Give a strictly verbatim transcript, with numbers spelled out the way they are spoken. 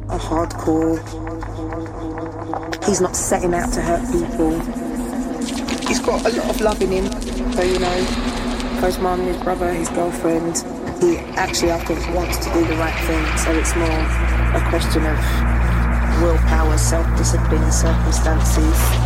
are hardcore. He's not setting out to hurt people. He's got a lot of love in him. So, you know, for his mum, his brother, his girlfriend, he actually, I think, wants to do the right thing. So it's more a question of willpower, self-discipline, circumstances.